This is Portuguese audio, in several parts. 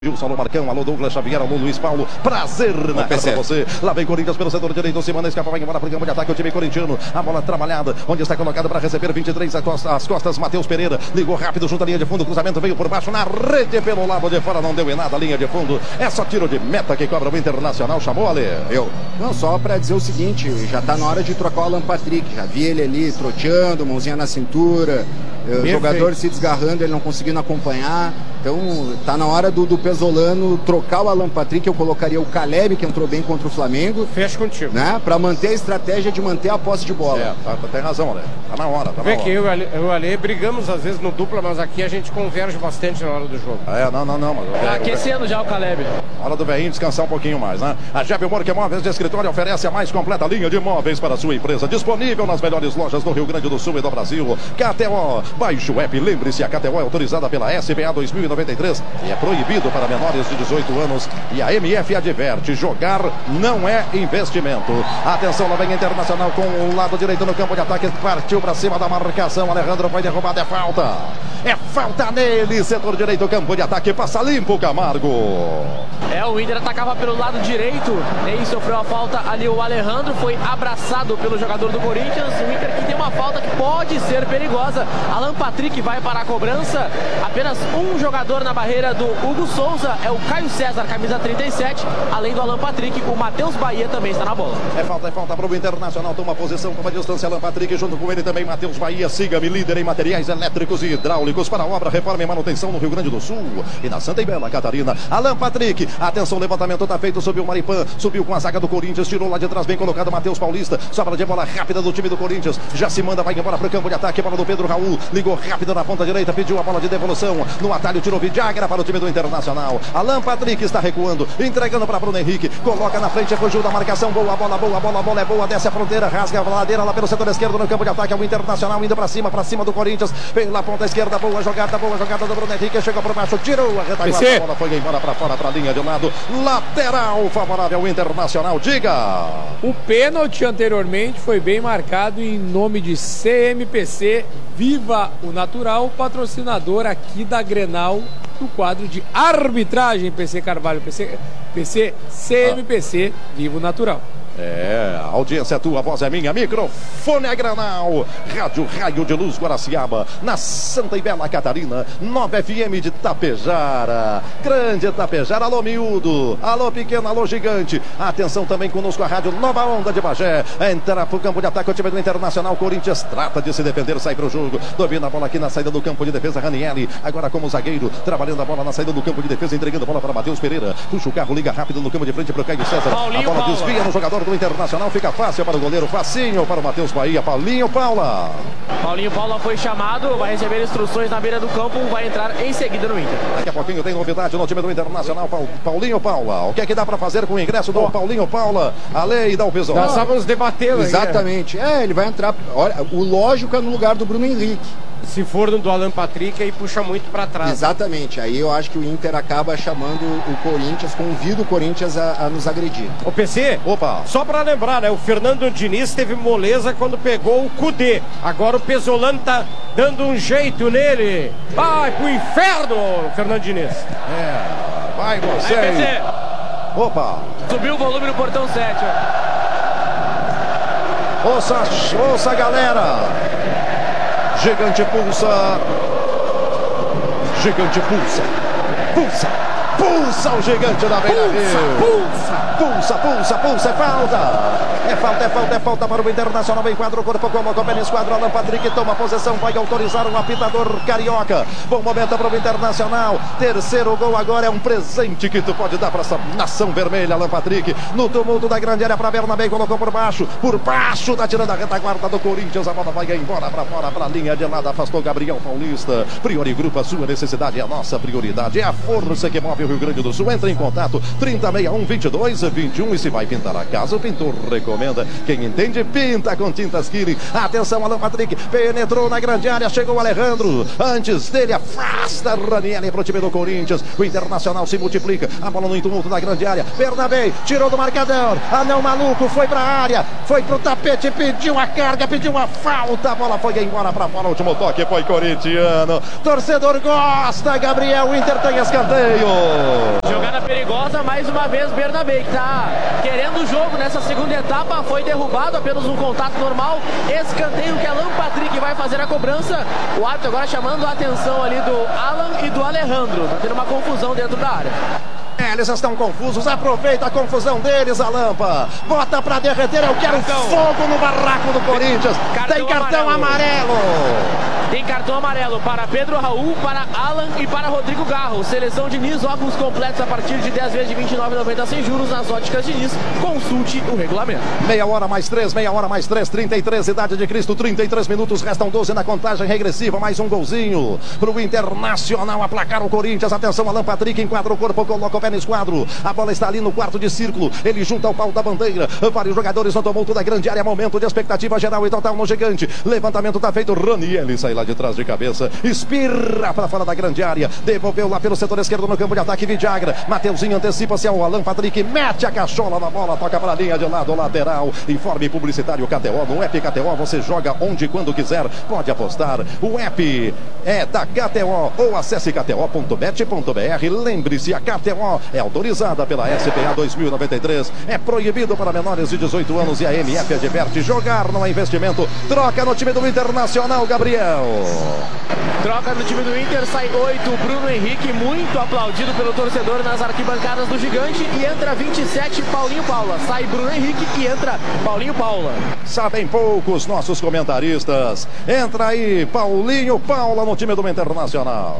Gilson, alô Marcão, alô Douglas Xavier, alô Luiz Paulo, prazer na casa pra você. Lá vem Corinthians pelo setor direito, Simone escapa, vai embora pro campo de ataque, o time corintiano, a bola trabalhada, onde está colocado para receber 23 às costas, Matheus Pereira, ligou rápido junto à linha de fundo, cruzamento veio por baixo, na rede pelo lado de fora, não deu em nada, linha de fundo, é só tiro de meta que cobra o Internacional, chamou ali. Não, só para dizer o seguinte, já tá na hora de trocar o Alan Patrick, já vi ele ali troteando, mãozinha na cintura, o jogador se desgarrando, ele não conseguindo acompanhar, então tá na hora do Pesolano trocar o Alan Patrick. Eu colocaria o Caleb, que entrou bem contra o Flamengo. Fecha contigo. Né? Para manter a estratégia de manter a posse de bola. Tem razão, né? Tá na hora. Vê que eu e o Ale brigamos às vezes no dupla, mas aqui a gente converge bastante na hora do jogo. Não. Mas tá aquecendo já o Caleb. Hora do velhinho descansar um pouquinho mais, né? A Jeff Morque Móveis de Escritório oferece a mais completa linha de móveis para a sua empresa. Disponível nas melhores lojas do Rio Grande do Sul e do Brasil. KTO. Baixe o app. Lembre-se, a KTO é autorizada pela SBA 2093 e é proibido para menores de 18 anos. E a MF adverte, jogar não é investimento. Atenção, lá vem Internacional com o lado direito no campo de ataque, partiu para cima da marcação, Alejandro foi derrubado, é falta nele, setor direito, campo de ataque, passa limpo Camargo. O Inter atacava pelo lado direito e sofreu a falta ali, o Alejandro foi abraçado pelo jogador do Corinthians, o Inter que tem uma falta que pode ser perigosa, Alan Patrick vai para a cobrança, apenas um jogador na barreira do Hugo Souza, é o Caio César, camisa 37, além do Alan Patrick, o Matheus Bahia também está na bola. É falta para o Internacional, toma posição, toma distância, Alan Patrick, junto com ele também Matheus Bahia, siga-me, líder em materiais elétricos e hidráulicos para obra, reforma e manutenção no Rio Grande do Sul e na Santa e Bela Catarina. Alan Patrick, atenção, levantamento está feito, subiu o Maripã, subiu com a zaga do Corinthians, tirou lá de trás, bem colocado Matheus Paulista, sobra de bola rápida do time do Corinthians, já se manda, vai embora para o campo de ataque, bola do Pedro Raul, ligou rápido na ponta direita, pediu a bola de devolução, no atalho tirou Vidagra para o time do Internacional. Alan Patrick está recuando, entregando para Bruno Henrique, coloca na frente, fugiu da marcação, boa bola é boa, desce a fronteira, rasga a ladeira lá pelo setor esquerdo no campo de ataque, é o Internacional indo para cima do Corinthians, pela ponta esquerda, boa jogada do Bruno Henrique, chegou por baixo, tirou a retaguarda, a bola foi embora para fora, para a linha de lado, lateral favorável ao Internacional, diga! O pênalti anteriormente foi bem marcado em nome de CMPC, Viva o Natural, patrocinador aqui da Grenal, no quadro de arbitragem, PC Carvalho, CMPC, Viva o Natural. A audiência é tua, a voz é minha, microfone é Granal, Rádio Raio de Luz Guaraciaba, na Santa e Bela Catarina, 9 FM de Tapejara, grande Tapejara, alô miúdo, alô pequeno, alô gigante, atenção também conosco a Rádio Nova Onda de Bagé, entra pro campo de ataque o time do Internacional, Corinthians trata de se defender, sai pro jogo, domina a bola aqui na saída do campo de defesa, Ranieri, agora como zagueiro, trabalhando a bola na saída do campo de defesa, entregando a bola para Matheus Pereira, puxa o carro, liga rápido no campo de frente pro Caio César, a bola desvia no jogador do Internacional, fica fácil para o goleiro, facinho para o Matheus Bahia, Paulinho Paula foi chamado, vai receber instruções na beira do campo, vai entrar em seguida no Inter. Daqui a pouquinho tem novidade no time do Internacional, Paulinho Paula, o que é que dá para fazer com o ingresso do Paulinho Paula? A lei dá o peso. Nós estávamos debatendo. Exatamente, ele vai entrar, olha, o lógico é no lugar do Bruno Henrique. Se for no do Alan Patrick, aí puxa muito para trás. Exatamente, aí eu acho que o Inter acaba chamando o Corinthians, convida o Corinthians a nos agredir. O PC, só para lembrar, né? O Fernando Diniz teve moleza quando pegou o Cudê. Agora o Pesolano tá dando um jeito nele. Vai pro inferno, Fernando Diniz. Vai você. Aí, PC. Subiu o volume no portão 7. Ouça galera. Gigante pulsa. Gigante pulsa. Pulsa o gigante da Beira-Rio. Pulsa, é falta para o Internacional, vem quadro, corpo, colocou pela esquadra, Alan Patrick toma posição, vai autorizar o apitador carioca, bom momento para o Internacional, terceiro gol agora, é um presente que tu pode dar para essa nação vermelha, Alan Patrick, no tumulto da grande área para Bernabé, colocou por baixo, tá tirando a retaguarda do Corinthians, a bola vai embora para fora, para a linha de lado, afastou Gabriel Paulista, Priori Grupo, a sua necessidade é a nossa prioridade, é a força que move o Rio Grande do Sul, entra em contato, 3061-2221, e se vai pintar a casa, o pintor recomenda, quem entende, pinta com tintas Killing. Atenção, Alan Patrick, penetrou na grande área, chegou o Alejandro, antes dele afasta Ranieri para o time do Corinthians, o Internacional se multiplica, a bola no tumulto da grande área, Bernabé, tirou do marcador, anão maluco, foi para a área, foi pro tapete, pediu a carga, pediu a falta, a bola foi embora para fora, o último toque foi corintiano, torcedor gosta, Gabriel, o Inter tem escanteio. Jogada perigosa, mais uma vez Bernabé, que tá querendo o jogo nessa segunda etapa, foi derrubado, apenas um contato normal, escanteio que Alan Patrick vai fazer a cobrança, o árbitro agora chamando a atenção ali do Alan e do Alejandro, tá tendo uma confusão dentro da área. Eles estão confusos, aproveita a confusão deles, a Lampa. Bota pra derreter, eu quero fogo no barraco do Corinthians. Tem cartão amarelo. Tem cartão amarelo para Pedro Raul, para Alan e para Rodrigo Garro. Seleção Diniz, óculos completos a partir de 10 vezes de R$ 29,90 sem juros nas óticas Diniz. Consulte o regulamento. Meia hora mais 3, 33, idade de Cristo, 33 minutos, restam 12 na contagem regressiva, mais um golzinho pro Internacional aplacar o Corinthians. Atenção, Alan Patrick enquadra o corpo, coloca o pé no esquadro. A bola está ali no quarto de círculo, ele junta ao pau da bandeira. Vários jogadores no tumulto da grande área, momento de expectativa geral e total no gigante. Levantamento tá feito, Ranieri sai lá de trás de cabeça, espirra para fora da grande área, devolveu lá pelo setor esquerdo no campo de ataque, Vidagra, Mateuzinho antecipa-se ao Alan Patrick, mete a cachola na bola, toca para a linha de lado lateral. Informe publicitário KTO, no app KTO você joga onde e quando quiser, pode apostar, o app é da KTO ou acesse kto.bet.br. Lembre-se, a KTO é autorizada pela SPA 2093, é proibido para menores de 18 anos e a MF adverte, jogar não é investimento. Troca no time do Internacional, Gabriel. Troca no time do Inter, sai 8, Bruno Henrique, muito aplaudido pelo torcedor nas arquibancadas do Gigante, e entra 27, Paulinho Paula. Sai Bruno Henrique e entra Paulinho Paula. Sabem poucos nossos comentaristas. Entra aí Paulinho Paula no time do Internacional.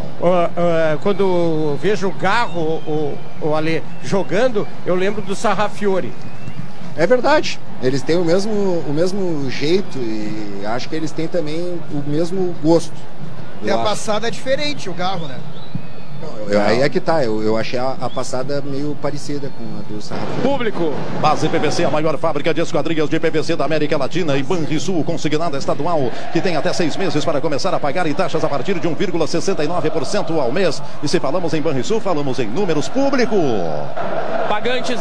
Quando vejo o Garro, o Ale, jogando, eu lembro do Sarrafiori. É verdade, eles têm o mesmo jeito e acho que eles têm também o mesmo gosto. E a passada é diferente, o Garro, né? Aí é que tá, eu achei a passada meio parecida com a do Sarrafiori. Público. Base PVC, a maior fábrica de esquadrias de PVC da América Latina, e Banrisul, consignada estadual, que tem até 6 meses para começar a pagar e taxas a partir de 1,69% ao mês. E se falamos em Banrisul, falamos em números. Público. Pagantes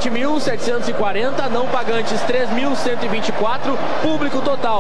27.740, não pagantes 3.124, público total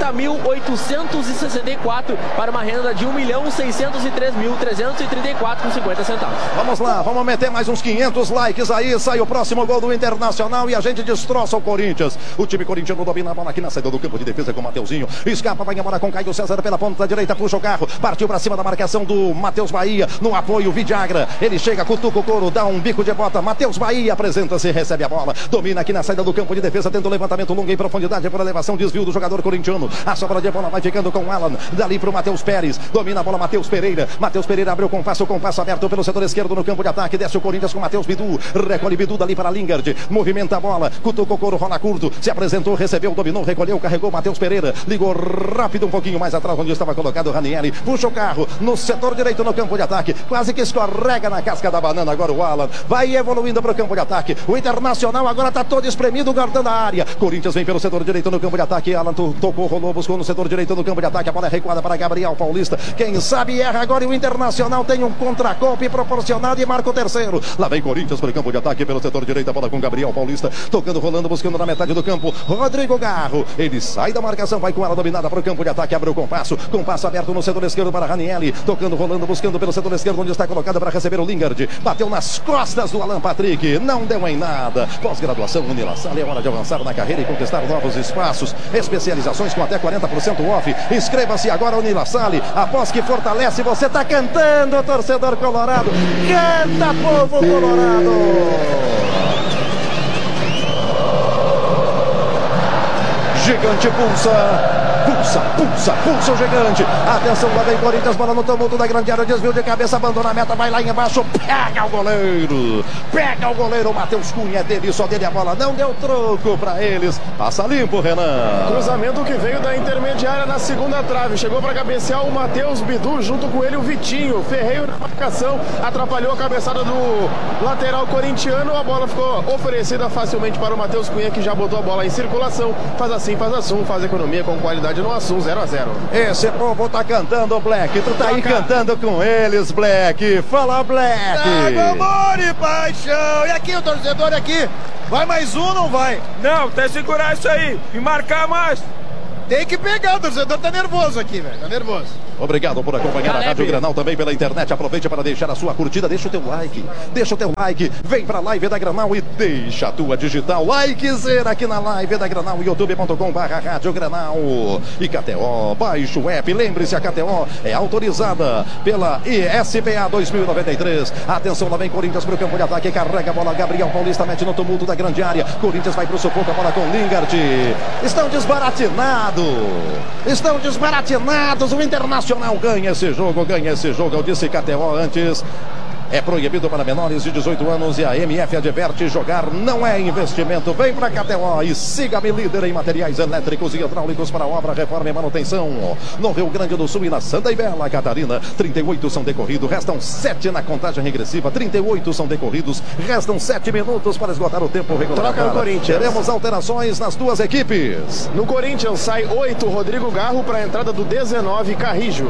30.864 para uma renda de 1.603.334,50 centavos. Vamos lá, vamos meter mais uns 500 likes aí, sai o próximo gol do Internacional e a gente destroça o Corinthians. O time corintiano domina a bola aqui na saída do campo de defesa com o Mateuzinho, escapa, vai embora com Caio César pela ponta direita, puxa o carro, partiu para cima da marcação do Matheus Bahia, no apoio Vidagra, ele chega, cutuca o couro, dá um bico de bota, Matheus Bahia apresenta-se, recebe a bola, domina aqui na saída do campo de defesa, tenta o levantamento longo em profundidade por elevação, desvio do jogador corintiano, a sobra de bola vai ficando com o Alan, dali para o Matheus Pérez, domina a bola Matheus Pereira abriu o compasso aberto pelo setor esquerdo no campo de ataque, desce o Corinthians com Matheus Bidu, recolhe Bidu dali para Lingard, movimenta a bola, cutucou o couro, rola curto, se apresentou, recebeu, dominou, recolheu, carregou Matheus Pereira, ligou rápido um pouquinho mais atrás onde estava colocado o Ranieri, puxa o carro no setor direito no campo de ataque, quase que escorrega na casca da banana, agora o Alan vai evoluindo para o campo de ataque, o Internacional agora está todo espremido, guardando a área, Corinthians vem pelo setor direito no campo de ataque, Alan tocou, rolou, buscou no setor direito no campo de ataque, a bola é recuada para Gabriel Paulista, quem sabe erra agora e o Internacional tem um contragolpe proporcionado e marca o terceiro, lá vem Corinthians para o campo de ataque pelo setor direito, a bola com Gabriel Paulista, tocando, rolando, buscando na metade do campo, Rodrigo Garro, ele sai da marcação, vai com ela dominada para o campo de ataque, abre o compasso aberto no setor esquerdo para Ranieri, tocando, rolando, buscando pelo setor esquerdo onde está colocado para receber o Lingard, bateu nas costas do Alan Patrick, não deu em nada, pós-graduação Unilassal, é hora de avançar na carreira e conquistar novos espaços, especializações com até 40% off, inscreva-se agora Unilassal, após que fortalece, você está cantando, torcedor colorado, canta, povo colorado! Gigante pulsa o Gigante, atenção, lá vem Corinthians, bola no tumulto da grande área, desvio de cabeça, abandona a meta, vai lá embaixo, pega o goleiro, Matheus Cunha, é dele, só dele a bola, não deu troco pra eles, passa limpo, Renan. Cruzamento que veio da intermediária na segunda trave, chegou pra cabecear o Matheus Bidu, junto com ele o Vitinho, Ferreiro na marcação, atrapalhou a cabeçada do lateral corintiano, a bola ficou oferecida facilmente para o Matheus Cunha, que já botou a bola em circulação, faz assim, faz assum, faz economia com qualidade no Assum, 0-0. Esse povo tá cantando, Black, tu tá aí cantando com eles, Black, fala, Black. Amor e paixão, e aqui o torcedor aqui, vai mais um ou não vai? Não, tem que segurar isso aí e marcar mais. Tem que pegar, o torcedor tá nervoso aqui, velho, tá nervoso. Obrigado por acompanhar Caleb. a Rádio Grenal também pela internet. Aproveite para deixar a sua curtida, deixa o teu like. Vem pra live da Grenal e deixa a tua digital. Likezer aqui na live da Grenal, youtube.com/Rádio Grenal. E KTO, baixe o app. Lembre-se, a KTO é autorizada pela ESPA 2093. Atenção, lá vem Corinthians pro campo de ataque. Carrega a bola, Gabriel Paulista mete no tumulto da grande área. Corinthians vai pro sufoco, a bola com Lingard. Estão desbaratinados. O Internacional ganha esse jogo. Eu disse KTO antes. É proibido para menores de 18 anos e a MF adverte: jogar não é investimento. Vem pra KTO e siga-me, líder em materiais elétricos e hidráulicos para obra, reforma e manutenção. No Rio Grande do Sul e na Santa e Bela Catarina, 38 são decorridos, restam 7 na contagem regressiva. 38 são decorridos, restam 7 minutos para esgotar o tempo regular. Troca no Corinthians. Teremos alterações nas duas equipes. No Corinthians sai 8, Rodrigo Garro para a entrada do 19, Carrijo.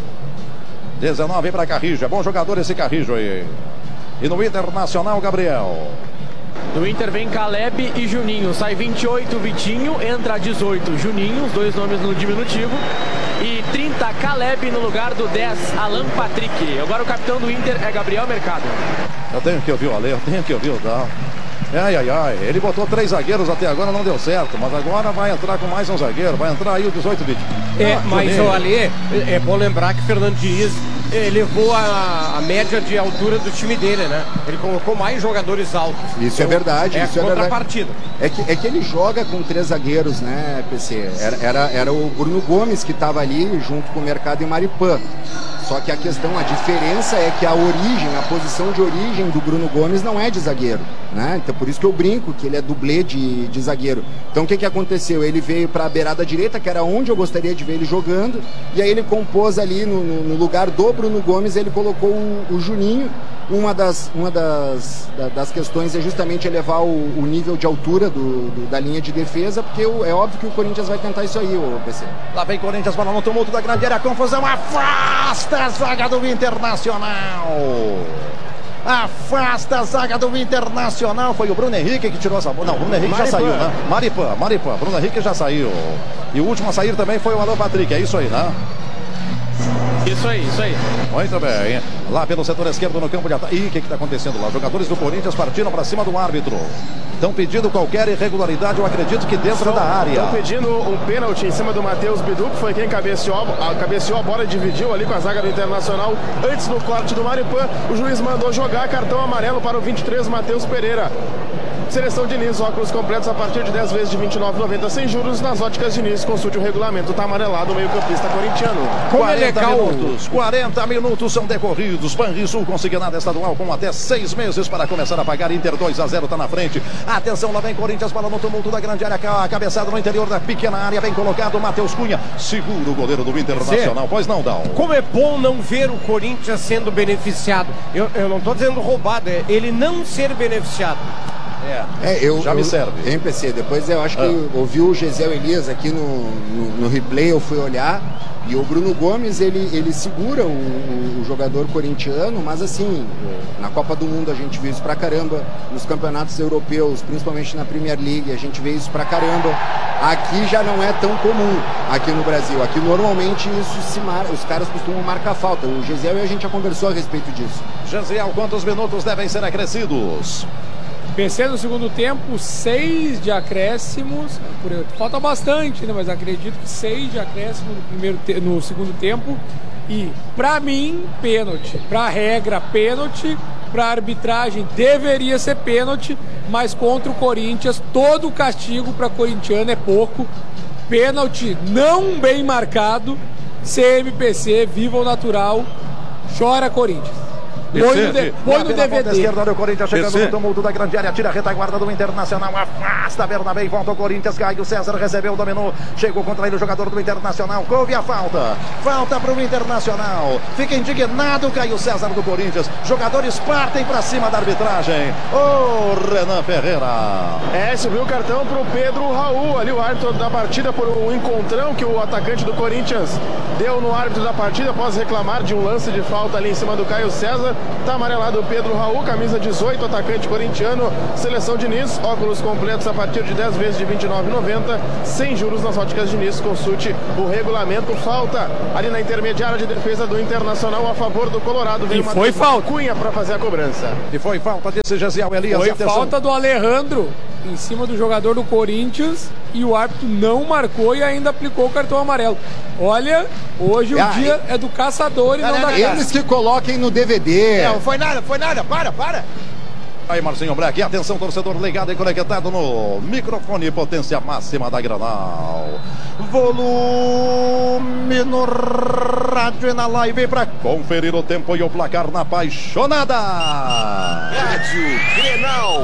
19 para Carrijo, é bom jogador esse Carrijo aí. E no Internacional, Gabriel. No Inter vem Caleb e Juninho. Sai 28, Vitinho. Entra 18, Juninho. Os dois nomes no diminutivo. E 30, Caleb no lugar do 10, Alan Patrick. Agora o capitão do Inter é Gabriel Mercado. Eu tenho que ouvir o Ale, eu tenho que ouvir o Dal. Ele botou 3 zagueiros até agora, não deu certo. Mas agora vai entrar com mais um zagueiro. Vai entrar aí o 18, Vitinho. Mas o Ale, é bom lembrar que Fernando Diniz elevou a média de altura do time dele, né? Ele colocou mais jogadores altos. Isso é verdade. É isso é contrapartida. É que ele joga com 3 zagueiros, né, PC? Era o Bruno Gomes que estava ali junto com o Mercado e Maripã. Só que a diferença é que a posição de origem do Bruno Gomes não é de zagueiro, né? Então por isso que eu brinco que ele é dublê de zagueiro. Então o que aconteceu? Ele veio para a beirada direita, que era onde eu gostaria de ver ele jogando, e aí ele compôs ali no lugar do Bruno Gomes, ele colocou o Juninho. Uma das questões é justamente elevar o nível de altura da linha de defesa, porque é óbvio que o Corinthians vai tentar isso aí, o PC. Lá vem Corinthians, bola no tumulto da grande área, confusão, afasta a zaga do Internacional. Afasta a zaga do Internacional. Foi o Bruno Henrique que tirou essa bola. Não, o Bruno Henrique já saiu, né? Maripã. Bruno Henrique já saiu. E o último a sair também foi o Alan Patrick, é isso aí, né? Isso aí. Muito bem. Lá pelo setor esquerdo no campo de ataque. Ih, o que está acontecendo lá? Jogadores do Corinthians partiram para cima do árbitro. Estão pedindo qualquer irregularidade, eu acredito que dentro da área. Estão pedindo um pênalti em cima do Matheus Bidu, que foi quem cabeceou a bola e dividiu ali com a zaga do Internacional antes do corte do Maripã. O juiz mandou jogar cartão amarelo para o 23, Matheus Pereira. Seleção Diniz, óculos completos a partir de 10 vezes de R$ 29,90 sem juros. Nas óticas Diniz, consulte o regulamento. Tá amarelado o meio-campista corintiano. 40 minutos são decorridos. Banrisul consignada estadual com até 6 meses para começar a pagar. Inter 2-0 tá na frente. Atenção, lá vem Corinthians, bola no tumulto da grande área, cabeçada no interior da pequena área, bem colocado, Matheus Cunha, segura o goleiro do Internacional. Pois não, Dal? Como é bom não ver o Corinthians sendo beneficiado. Eu não estou dizendo roubado, é ele não ser beneficiado. Já me serve. Em PC, depois eu acho que eu ouvi o Gesiel Elias aqui no replay, eu fui olhar, e o Bruno Gomes, ele segura o jogador corintiano, mas assim, na Copa do Mundo a gente vê isso pra caramba, nos campeonatos europeus, principalmente na Premier League, a gente vê isso pra caramba. Aqui já não é tão comum, aqui no Brasil. Aqui normalmente os caras costumam marcar falta. O Gesiel e a gente já conversou a respeito disso. Gesiel, quantos minutos devem ser acrescidos? PC no segundo tempo, 6 de acréscimos. Falta bastante, né? Mas acredito que 6 de acréscimo no segundo tempo. E, pra mim, pênalti. Pra regra, pênalti. Pra arbitragem, deveria ser pênalti. Mas contra o Corinthians, todo o castigo pra corintiano é pouco. Pênalti não bem marcado. CMPC, viva o natural. Chora Corinthians. Põe no DVD. Esquerda, olha o Corinthians chegando no tumulto da grande área, tira a retaguarda do Internacional, afasta Bernabé e volta o Corinthians. Caio César recebeu, dominou, chegou contra ele o jogador do Internacional, houve a falta para o Internacional. Fica indignado Caio César do Corinthians. Jogadores partem para cima da arbitragem. Renan Ferreira. Subiu o cartão para o Pedro Raul, ali o árbitro da partida, por um encontrão que o atacante do Corinthians deu no árbitro da partida após reclamar de um lance de falta ali em cima do Caio César. Tá amarelado o Pedro Raul, camisa 18, atacante corintiano, Seleção Diniz, óculos completos a partir de 10 vezes de R$ 29,90, sem juros nas óticas Diniz. Consulte o regulamento. Falta ali na intermediária de defesa do Internacional a favor do Colorado. E foi falta. Cunha para fazer a cobrança. E foi falta desse Gesiel Elias. Foi falta do Alejandro em cima do jogador do Corinthians e o árbitro não marcou e ainda aplicou o cartão amarelo. Olha, hoje o dia é do caçador e não da caça. Eles que coloquem no DVD. Não foi nada, para. Aí, Marcinho Black, atenção, torcedor ligado e conectado no microfone, potência máxima da Granal. Volume no rádio e na live para conferir o tempo e o placar na apaixonada. Rádio Grenal.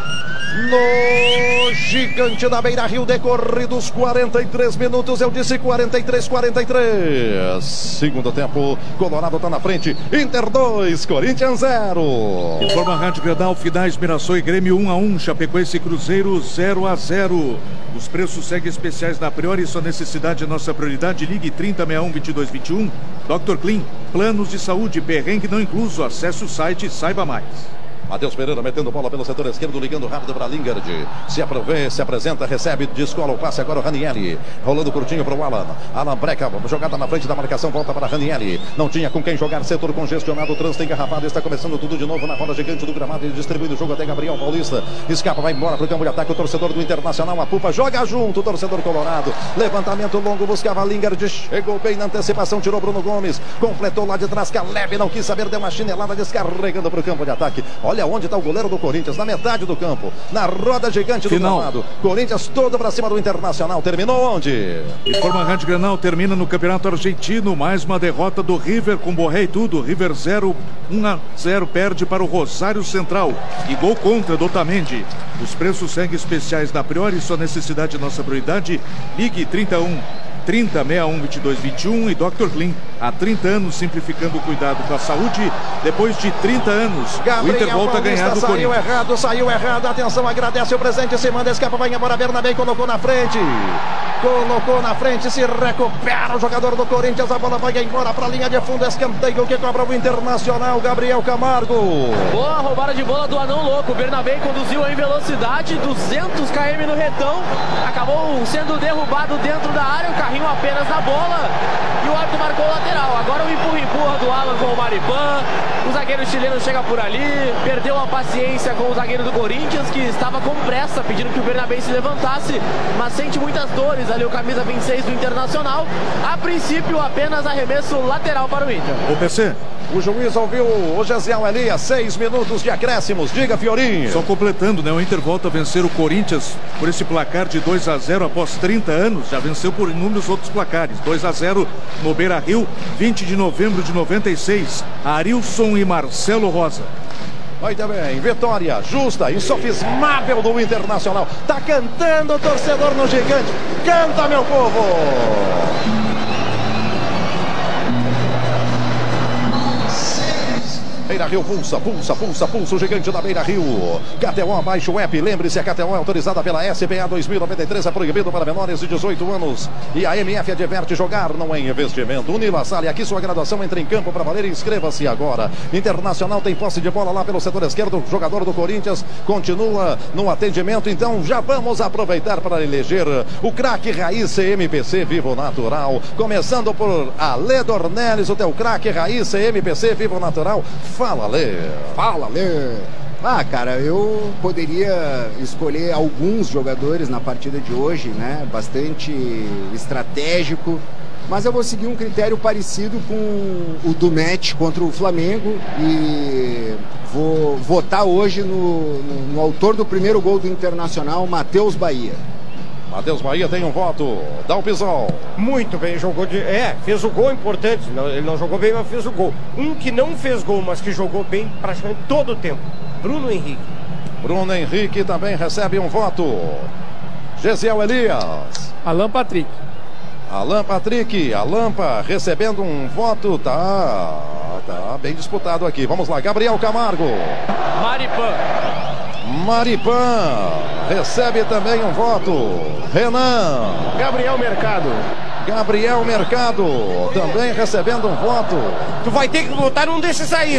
No Gigante da Beira-Rio, decorridos 43 minutos, eu disse 43. Segundo tempo, Colorado está na frente, Inter 2, Corinthians 0. Informa a Rádio Grenal, finais Mirassol e Grêmio 1-1, Chapecoense e Cruzeiro 0-0. Os preços seguem especiais na Priori, sua necessidade é nossa prioridade. Ligue 3061-2221. Dr. Clean, planos de saúde, perrengue não incluso. Acesse o site e saiba mais. Matheus Pereira metendo bola pelo setor esquerdo, ligando rápido para Lingard. Se apresenta, recebe, descola o passe agora o Ranieri. Rolando curtinho para o Alan. Alan Breca, jogada na frente da marcação, volta para Ranieri. Não tinha com quem jogar, setor congestionado, o trânsito engarrafado. Está começando tudo de novo na roda gigante do gramado. Ele distribui o jogo até Gabriel Paulista. Escapa, vai embora para o campo de ataque. O torcedor do Internacional, a Pupa joga junto. O torcedor colorado. Levantamento longo, buscava Lingard. Chegou bem na antecipação, tirou Bruno Gomes. Completou lá de trás, Caleb não quis saber, deu uma chinelada, descarregando para o campo de ataque. Olha onde está o goleiro do Corinthians, na metade do campo, na roda gigante do gramado. Corinthians todo para cima do Internacional. Terminou onde? Informa a Rádio Grenal, termina no Campeonato Argentino, mais uma derrota do River com Borré e tudo. River 1-0, perde para o Rosário Central e gol contra do Otamendi. Os preços seguem especiais na Priori, sua necessidade é nossa prioridade. Ligue 3061-2221 e Dr. Clean. Há 30 anos simplificando o cuidado com a saúde. Depois de 30 anos, Gabriel o Inter volta a ganhar do Corinthians. Saiu errado. Atenção, agradece o presente. Se manda, escapa, vai embora. Bernabé colocou na frente. Se recupera o jogador do Corinthians. A bola vai embora para a linha de fundo. Escanteio que cobra o Internacional. Gabriel Camargo. Boa roubada de bola do Anão Louco. O Bernabé conduziu em velocidade, 200 km no retão. Acabou sendo derrubado dentro da área. O carrinho apenas na bola. E o árbitro marcou o lateral. Agora o empurra do Alan com o Maripan. O zagueiro chileno chega por ali. Perdeu a paciência com o zagueiro do Corinthians, que estava com pressa, pedindo que o Bernabé se levantasse. Mas sente muitas dores ali o camisa 26 do Internacional. A princípio, apenas arremesso lateral para o Inter. O PC. O juiz ouviu o Gesiel Elias, 6 minutos de acréscimos. Diga, Fiorinho. Só completando, né? O Inter volta a vencer o Corinthians por esse placar de 2-0 após 30 anos. Já venceu por inúmeros outros placares. 2-0 no Beira-Rio, 20 de novembro de 96. Arilson e Marcelo Rosa. Vai também, vitória justa, insofismável do Internacional. Tá cantando o torcedor no Gigante. Canta, meu povo! Beira-Rio pulsa o Gigante da Beira-Rio. KTO, abaixa o app. Lembre-se, a KTO é autorizada pela SPA 2093, é proibido para menores de 18 anos. E a MF adverte: jogar não é investimento. Unila Salle, aqui sua graduação entra em campo para valer. Inscreva-se agora. Internacional tem posse de bola lá pelo setor esquerdo. O jogador do Corinthians continua no atendimento. Então já vamos aproveitar para eleger o craque raiz CMPC Vivo Natural. Começando por Ale Dornelles, o teu craque raiz CMPC Vivo Natural. Fala, Lê. Ah, cara, eu poderia escolher alguns jogadores na partida de hoje, né? Bastante estratégico. Mas eu vou seguir um critério parecido com o do match contra o Flamengo e vou votar hoje no autor do primeiro gol do Internacional, Matheus Bahia. Matheus Bahia tem um voto. Dá o Pisol. Muito bem, jogou fez o gol importante. Ele não jogou bem, mas fez o gol. Um que não fez gol, mas que jogou bem praticamente todo o tempo. Bruno Henrique. Bruno Henrique também recebe um voto. Gesiel Elias. Alan Patrick. Alampa recebendo um voto. Tá bem disputado aqui. Vamos lá, Gabriel Camargo. Maripan recebe também um voto. Renan. Gabriel Mercado. Gabriel Mercado também recebendo um voto. Tu vai ter que votar num desses aí.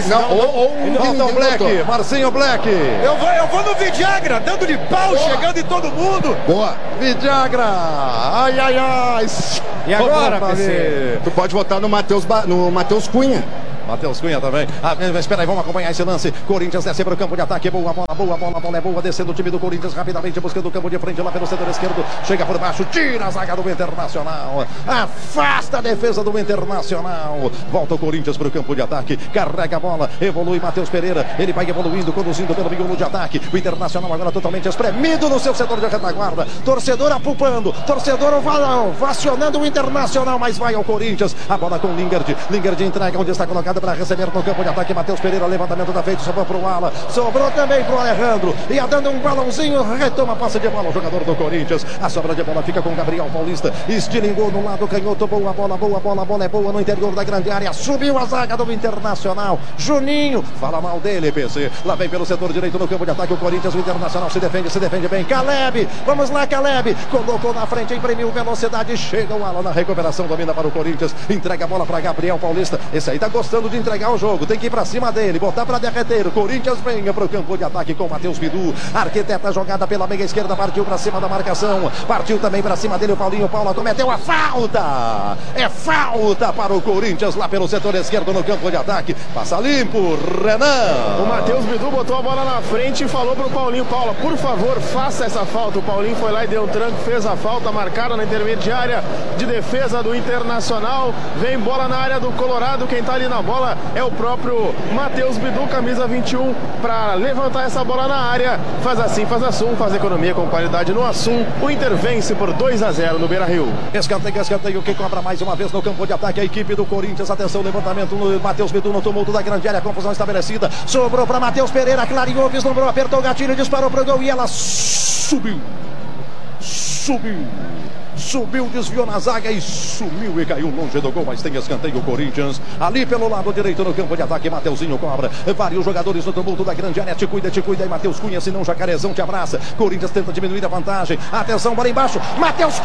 Milton Black, Marcinho Black. Eu vou no Vidagra, dando-lhe pau, chegando em todo mundo. Boa. Vidagra. Ai, ai, ai. E agora, PC? Tu pode votar no Matheus Cunha. Matheus Cunha também. Espera aí, vamos acompanhar esse lance. Corinthians desce para o campo de ataque. Boa bola, a bola é boa. Descendo o time do Corinthians rapidamente, buscando o campo de frente lá pelo setor esquerdo. Chega por baixo, tira a zaga do Internacional. Afasta a defesa do Internacional. Volta o Corinthians para o campo de ataque. Carrega a bola, evolui Matheus Pereira. Ele vai evoluindo, conduzindo pelo miolo de ataque. O Internacional agora totalmente espremido no seu setor de retaguarda. Torcedor apupando, torcedor ovacionando o Internacional, mas vai ao Corinthians. A bola com Lingard. Lingard entrega onde está colocado para receber no campo de ataque. Matheus Pereira, levantamento da feito, sobrou para o Ala, sobrou também para o Alejandro, ia dando um balãozinho, retoma a passe de bola o jogador do Corinthians. A sobra de bola fica com Gabriel Paulista, estilingou no lado canhoto, boa bola é boa no interior da grande área, subiu a zaga do Internacional. Juninho, fala mal dele, PC, lá vem pelo setor direito no campo de ataque o Corinthians. O Internacional se defende bem. Caleb, vamos lá, Caleb, colocou na frente, imprimiu velocidade, chega o Ala na recuperação, domina para o Corinthians, entrega a bola para Gabriel Paulista. Esse aí tá gostando de entregar o jogo, tem que ir pra cima dele, botar pra derreter. O Corinthians venha pro campo de ataque com Matheus Bidu. Arquiteta jogada pela meia esquerda, partiu pra cima da marcação, partiu também pra cima dele o Paulinho. Paula cometeu a falta. É falta para o Corinthians lá pelo setor esquerdo no campo de ataque. Passa limpo, Renan. O Matheus Bidu botou a bola na frente e falou pro Paulinho: Paula, por favor, faça essa falta. O Paulinho foi lá e deu um tranco, fez a falta, marcada na intermediária de defesa do Internacional. Vem bola na área do Colorado, quem tá ali na bola é o próprio Matheus Bidu, camisa 21, para levantar essa bola na área. Faz assim, faz assum, faz economia com qualidade no Assum. O Inter vence por 2-0 no Beira-Rio. Escanteio que cobra mais uma vez no campo de ataque a equipe do Corinthians. Atenção, levantamento no Matheus Bidu no tumulto da grande área, confusão estabelecida, sobrou para Matheus Pereira, clareou, vislumbrou, apertou o gatilho, disparou pro gol e ela subiu, desviou na zaga e sumiu e caiu longe do gol, mas tem escanteio o Corinthians. Ali pelo lado direito no campo de ataque, Mateuzinho cobra, vários jogadores no tumulto da grande área, te cuida aí Matheus Cunha, senão Jacarezão te abraça. Corinthians tenta diminuir a vantagem, atenção, bola embaixo, Matheus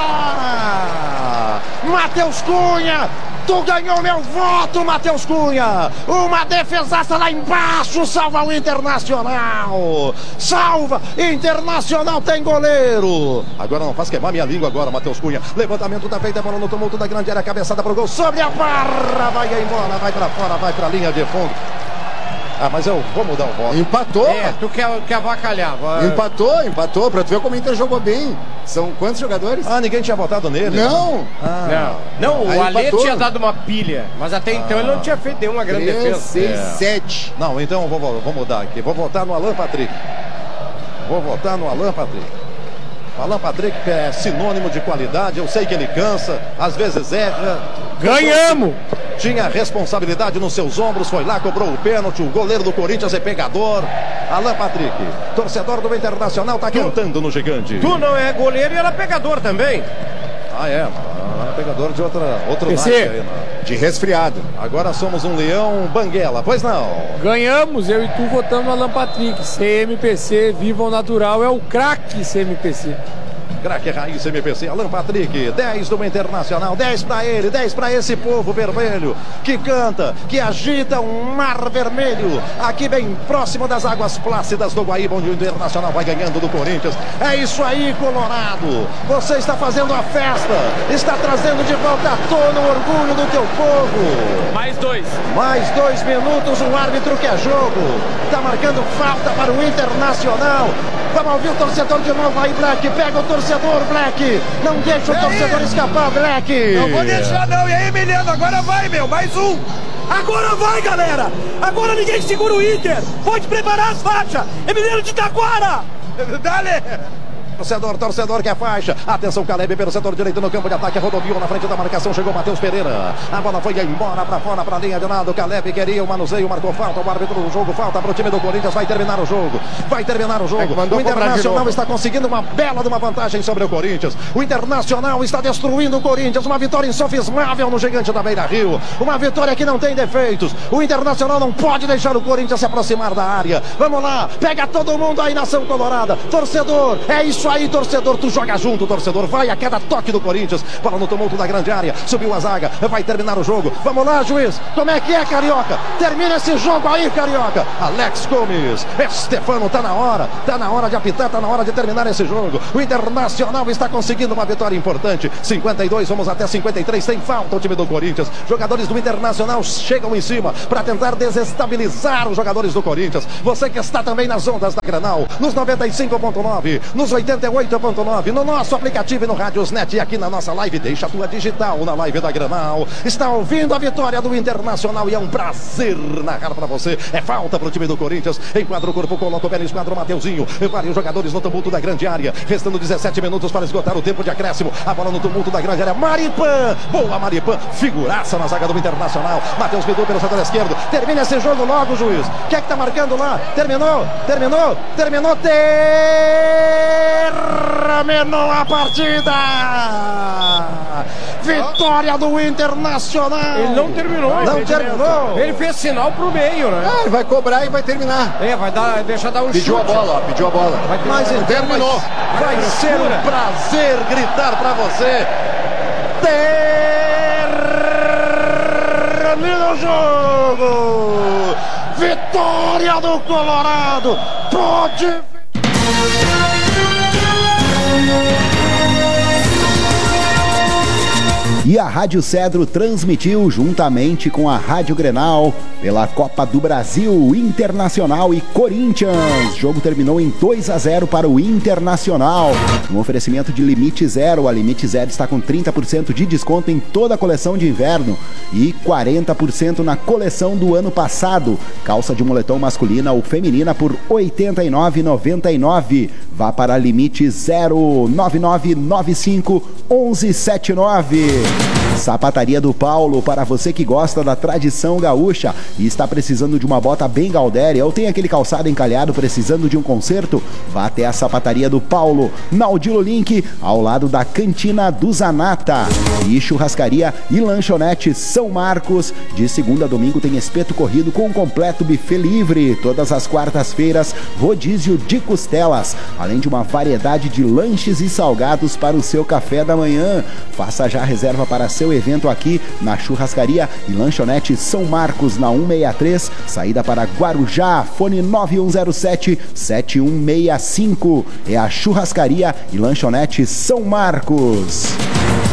Cunha, tu ganhou meu voto, Matheus Cunha. Uma defesaça lá embaixo, salva o Internacional. Internacional tem goleiro. Agora não faz queimar minha língua agora, Matheus Cunha. Levantamento da feita, bola no tumulto da grande área, cabeçada pro gol, sobre a barra, vai embora, vai pra fora, vai pra linha de fundo. Mas eu vou mudar o voto. Empatou. Tu quer avacalhar. Empatou, pra tu ver como o Inter jogou bem. São quantos jogadores? Ninguém tinha votado nele. Não. Não, o Alê tinha dado uma pilha, mas até então ele não tinha feito nenhuma grande defesa. 6, 7. Não, então eu vou mudar aqui. Vou votar no Alan Patrick. Alan Patrick é sinônimo de qualidade, eu sei que ele cansa, às vezes erra. Ganhamos! Tinha responsabilidade nos seus ombros, foi lá, cobrou o pênalti, o goleiro do Corinthians é pegador. Alan Patrick, torcedor do Internacional, tá cantando no gigante. Tu não é goleiro e era pegador também. É pegador de outro night aí, de resfriado. Agora somos um leão banguela, pois não? Ganhamos, eu e tu votando no Alan Patrick. CMPC, viva o natural, é o craque CMPC. Craque raiz MPC, Alan Patrick, 10 do Internacional, 10 para ele, 10 para esse povo vermelho, que canta, que agita um mar vermelho, aqui bem próximo das águas plácidas do Guaíba, onde o Internacional vai ganhando do Corinthians. É isso aí, Colorado, você está fazendo a festa, está trazendo de volta à tona o orgulho do teu povo. Mais 2 minutos, o árbitro quer jogo, está marcando falta para o Internacional. Vamos ouvir o torcedor de novo aí, Black. Pega o torcedor, Black. Não deixa o torcedor escapar, Black. Não vou deixar não. E aí, Emiliano, agora vai, mais um. Agora vai, galera. Agora ninguém segura o Inter. Pode preparar as faixas. Emiliano de Taquara. Dale. Torcedor que é faixa. Atenção, Caleb pelo setor direito no campo de ataque. Rodoviou na frente da marcação. Chegou Matheus Pereira. A bola foi embora pra fora, pra linha de lado. Caleb queria o manuseio, marcou falta. O árbitro do jogo, falta pro time do Corinthians. Vai terminar o jogo. O Internacional está conseguindo uma bela de uma vantagem sobre o Corinthians. O Internacional está destruindo o Corinthians. Uma vitória insofismável no gigante da Beira-Rio. Uma vitória que não tem defeitos. O Internacional não pode deixar o Corinthians se aproximar da área. Vamos lá, pega todo mundo aí, nação colorada. Torcedor, é isso aí, torcedor, tu joga junto, torcedor. Vai a cada toque do Corinthians. Bola no tumulto da grande área. Subiu a zaga. Vai terminar o jogo. Vamos lá, juiz. Como é que é, Carioca? Termina esse jogo aí, Carioca. Alex Gomes. Estefano, tá na hora de apitar, tá na hora de terminar esse jogo. O Internacional está conseguindo uma vitória importante. 52, vamos até 53. Tem falta o time do Corinthians. Jogadores do Internacional chegam em cima para tentar desestabilizar os jogadores do Corinthians. Você que está também nas ondas da Grenal, nos 95.9, nos 88.9, no nosso aplicativo e no Radiosnet e aqui na nossa live. Deixa a tua digital na live da Grenal. Está ouvindo a vitória do Internacional e é um prazer narrar para você. É falta para o time do Corinthians. Enquadra o corpo, coloca o pé no esquadro, Mateuzinho. Vários jogadores no tumulto da grande área. Restando 17 minutos para esgotar o tempo de acréscimo. A bola no tumulto da grande área. Maripan. Boa, Maripan. Figuraça na zaga do Internacional. Matheus Bidu pelo setor esquerdo. Termina esse jogo logo, juiz. Quem é que tá marcando lá? Terminou a partida. Vitória do Internacional. Ele não terminou. Ele fez sinal pro meio, né? Ele vai cobrar e vai terminar. Vai deixar dar um pediu chute. Pediu a bola. Mas então terminou. Vai ser um prazer gritar pra você. Termina o jogo. Vitória do Colorado. Pode. E a Rádio Cedro transmitiu juntamente com a Rádio Grenal pela Copa do Brasil, Internacional e Corinthians. O jogo terminou em 2-0 para o Internacional. Um oferecimento de Limite Zero. A Limite Zero está com 30% de desconto em toda a coleção de inverno e 40% na coleção do ano passado. Calça de moletom masculina ou feminina por R$ 89,99. Vá para Limite Zero 9995 1179. Sapataria do Paulo, para você que gosta da tradição gaúcha e está precisando de uma bota bem Galdéria ou tem aquele calçado encalhado precisando de um conserto, vá até a Sapataria do Paulo, na Odilo Link, ao lado da Cantina do Zanata. E Churrascaria e Lanchonete São Marcos, de segunda a domingo tem espeto corrido com um completo buffet livre. Todas as quartas-feiras, rodízio de costelas, além de uma variedade de lanches e salgados para o seu café da manhã. Faça já a reserva para seu evento aqui na Churrascaria e Lanchonete São Marcos, na 163, saída para Guarujá, fone 9107-7165. É a Churrascaria e Lanchonete São Marcos.